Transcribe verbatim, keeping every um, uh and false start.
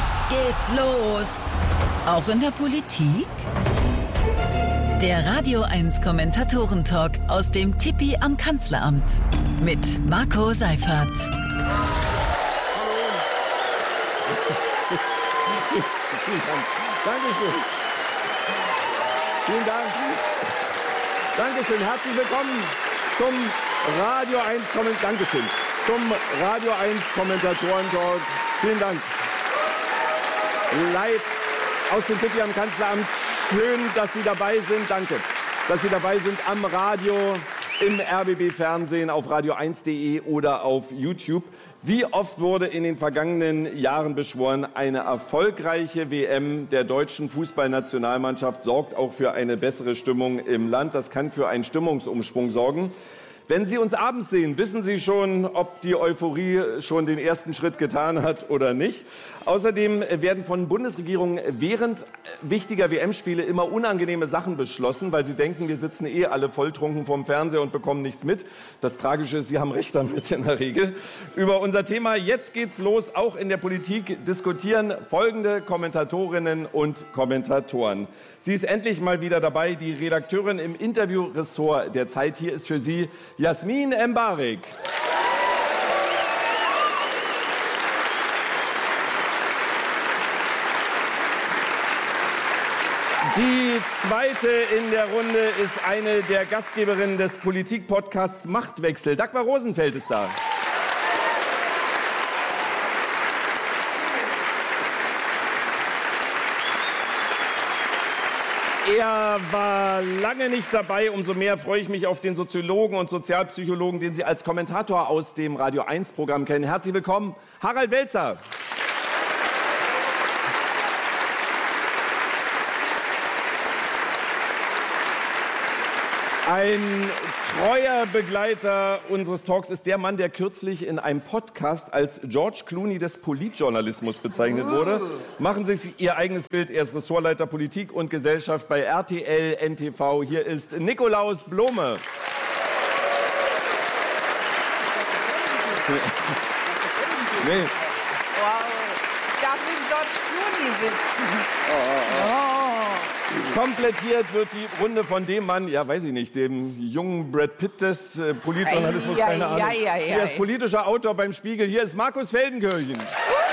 Jetzt geht's los. Auch in der Politik? Der Radio eins Kommentatoren-Talk aus dem Tippi am Kanzleramt mit Marco Seifert. Dankeschön. Vielen Dank. Dankeschön. Herzlich willkommen zum Radio eins Komment- Dankeschön. Zum Radio eins Kommentatoren-Talk. Vielen Dank. Live aus dem Tippi am Kanzleramt. Schön, dass Sie dabei sind. Danke, dass Sie dabei sind am Radio, im R B B-Fernsehen, auf radio eins punkt de oder auf YouTube. Wie oft wurde in den vergangenen Jahren beschworen, eine erfolgreiche W M der deutschen Fußballnationalmannschaft sorgt auch für eine bessere Stimmung im Land. Das kann für einen Stimmungsumschwung sorgen. Wenn Sie uns abends sehen, wissen Sie schon, ob die Euphorie schon den ersten Schritt getan hat oder nicht. Außerdem werden von Bundesregierungen während wichtiger W M-Spiele immer unangenehme Sachen beschlossen, weil sie denken, wir sitzen eh alle volltrunken vorm Fernseher und bekommen nichts mit. Das Tragische ist, Sie haben recht damit in der Regel. Über unser Thema Jetzt geht's los, auch in der Politik, diskutieren folgende Kommentatorinnen und Kommentatoren. Sie ist endlich mal wieder dabei, die Redakteurin im Interviewressort der Zeit. Hier ist für Sie Jasmin Embarek. Die zweite in der Runde ist eine der Gastgeberinnen des Politik-Podcasts Machtwechsel. Dagmar Rosenfeld ist da. Er war lange nicht dabei, umso mehr freue ich mich auf den Soziologen und Sozialpsychologen, den Sie als Kommentator aus dem Radio eins Programm kennen. Herzlich willkommen, Harald Welzer. Ein treuer Begleiter unseres Talks ist der Mann, der kürzlich in einem Podcast als George Clooney des Politjournalismus bezeichnet wurde. Machen Sie sich Ihr eigenes Bild. Er ist Ressortleiter Politik und Gesellschaft bei R T L N T V. Hier ist Nikolaus Blome. Nee. Wow. Ich darf neben George Clooney sitzen. Oh, oh, oh. Komplettiert wird die Runde von dem Mann, ja, weiß ich nicht, dem jungen Brad Pitt des äh, Politjournalismus, ja, keine ja, Ahnung. ja, ja, Hier ist politischer Autor beim Spiegel. Hier ist Markus Feldenkirchen.